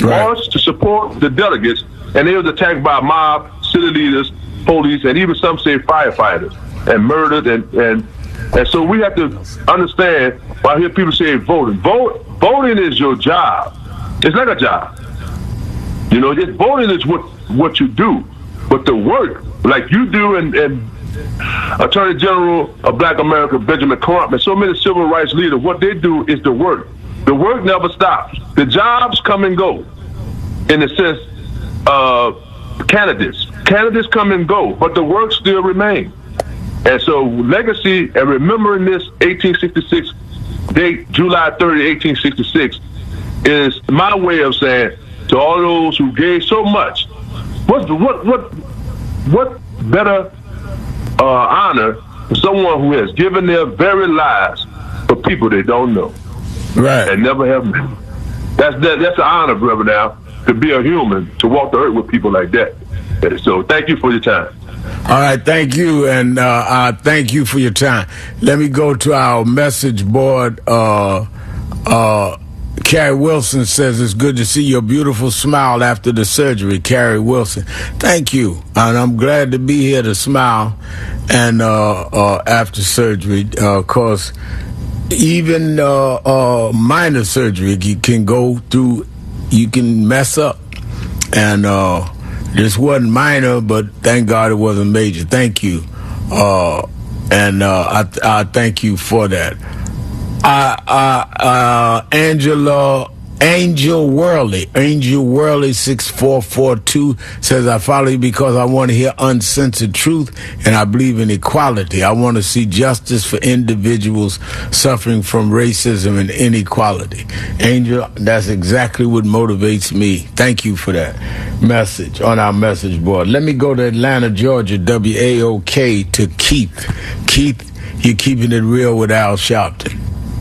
marched to support the delegates, and they was attacked by a mob, city leaders, police, and even some say firefighters, and murdered. And so we have to understand why I hear people say voting. Voting is your job. It's like a job. You know, just voting is what you do. But the work, like you do, and Attorney General of Black America, Benjamin Crump, and so many civil rights leaders, what they do is the work. The work never stops. The jobs come and go, in the sense of candidates. Candidates come and go, but the work still remains. And so legacy and remembering this 1866 date, July 30, 1866, is my way of saying to all those who gave so much, what better honor for someone who has given their very lives for people they don't know, right, and never have met. That's an honor, brother. Now to be a human, to walk the earth with people like that. So thank you for your time. All right, thank you, and thank you for your time. Let me go to our message board. Carrie Wilson says, it's good to see your beautiful smile after the surgery. Carrie Wilson, thank you. And I'm glad to be here to smile and after surgery, because even minor surgery you can go through, you can mess up. And this wasn't minor, but thank God it wasn't major. Thank you. And I thank you for that. Angel Worley 6442 says, I follow you because I want to hear uncensored truth and I believe in equality. I want to see justice for individuals suffering from racism and inequality. Angel, that's exactly what motivates me. Thank you for that message on our message board. Let me go to Atlanta, Georgia, WAOK, to Keith. Keith, you're keeping it real with Al Sharpton.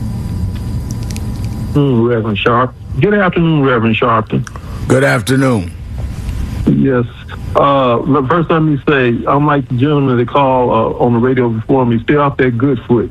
Reverend Sharp. Good afternoon, Reverend Sharpton. Good afternoon. Yes. First, let me say, I'm like the gentleman that called on the radio before me, stay off that good foot.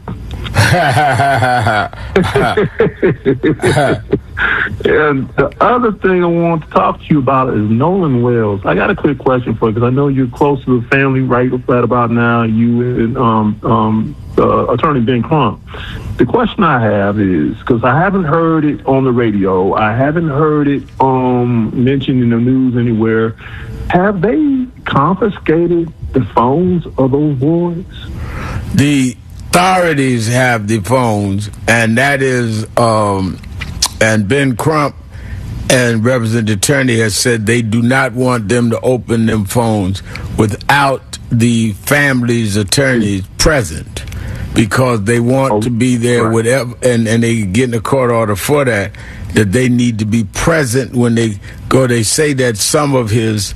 And the other thing I want to talk to you about is Nolan Wells. I got a quick question for you, because I know you're close to the family right about now, you and Attorney Ben Crump. The question I have is, because I haven't heard it on the radio, I haven't heard it mentioned in the news anywhere, have they confiscated the phones of those boys? The authorities have the phones, and that is, and Ben Crump and Representative Attorney has said they do not want them to open them phones without the family's attorneys present, because they want to be there, whatever, and they get a court order for that they need to be present when they go. They say that some of his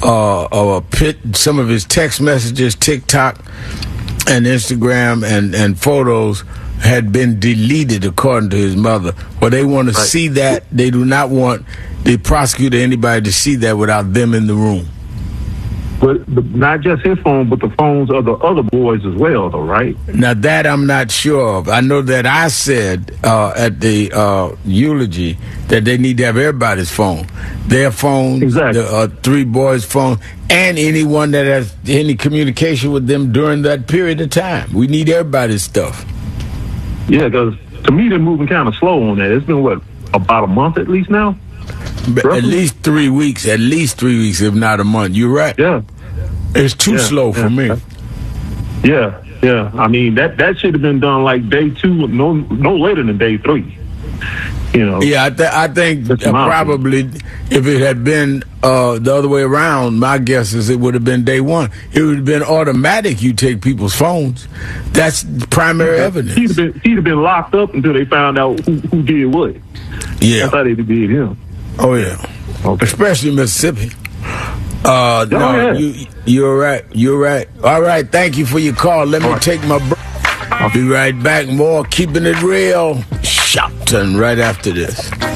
text messages, TikTok and Instagram and photos had been deleted, according to his mother. Well, they want to see that. They do not want the prosecutor, anybody, to see that without them in the room. But not just his phone, but the phones of the other boys as well, though, right? Now, that I'm not sure of. I know that I said at the eulogy that they need to have everybody's phone. Their phone, exactly. The three boys' phone, and anyone that has any communication with them during that period of time. We need everybody's stuff. Yeah, because to me, they're moving kind of slow on that. It's been, about a month at least now? At least 3 weeks, if not a month. You're right. Yeah. It's too slow for me. Yeah. I mean, that should have been done like day 2, no later than day 3. You know. Yeah, I think probably if it had been the other way around, my guess is it would have been day 1. It would have been automatic. You take people's phones. That's primary evidence. He'd have been locked up until they found out who did what. Yeah, that's how they did him. Oh yeah, okay. Especially Mississippi. Yeah. You're right. All right, thank you for your call. Let me take my break. I'll be right back. More Keeping It Real, Sharpton, right after this.